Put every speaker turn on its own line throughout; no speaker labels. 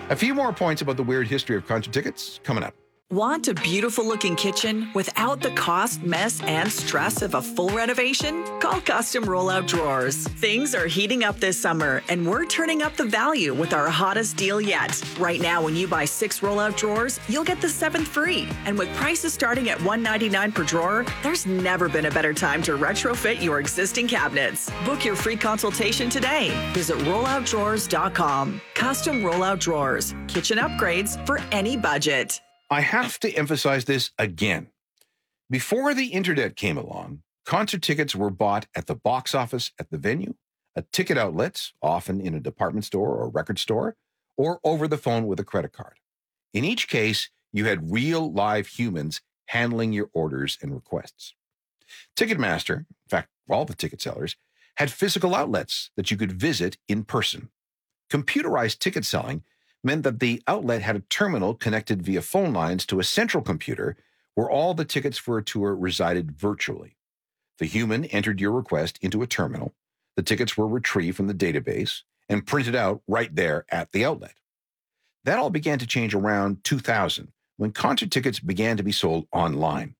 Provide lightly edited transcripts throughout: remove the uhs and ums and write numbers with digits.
A few more points about the weird history of concert tickets coming up.
Want a beautiful looking kitchen without the cost, mess, and stress of a full renovation? Call Custom Rollout Drawers. Things are heating up this summer, and we're turning up the value with our hottest deal yet. Right now, when you buy 6 rollout drawers, you'll get the 7th free. And with prices starting at $199 per drawer, there's never been a better time to retrofit your existing cabinets. Book your free consultation today. Visit rolloutdrawers.com. Custom Rollout Drawers. Kitchen upgrades for any budget.
I have to emphasize this again. Before the internet came along, concert tickets were bought at the box office at the venue, at ticket outlets, often in a department store or record store, or over the phone with a credit card. In each case, you had real live humans handling your orders and requests. Ticketmaster, in fact, all the ticket sellers, had physical outlets that you could visit in person. Computerized ticket selling meant that the outlet had a terminal connected via phone lines to a central computer where all the tickets for a tour resided virtually. The human entered your request into a terminal, the tickets were retrieved from the database and printed out right there at the outlet. That all began to change around 2000 when concert tickets began to be sold online.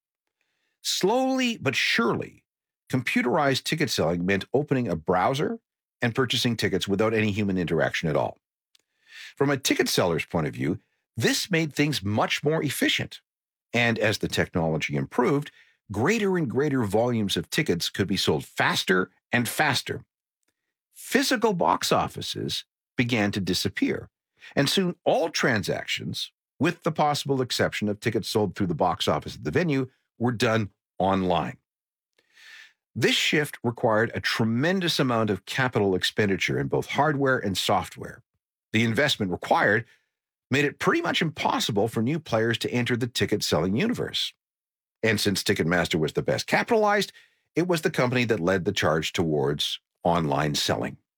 Slowly but surely, computerized ticket selling meant opening a browser and purchasing tickets without any human interaction at all. From a ticket seller's point of view, this made things much more efficient. And as the technology improved, greater and greater volumes of tickets could be sold faster and faster. Physical box offices began to disappear, and soon all transactions, with the possible exception of tickets sold through the box office at the venue, were done online. This shift required a tremendous amount of capital expenditure in both hardware and software. The investment required made it pretty much impossible for new players to enter the ticket-selling universe. And since Ticketmaster was the best capitalized, it was the company that led the charge towards online selling.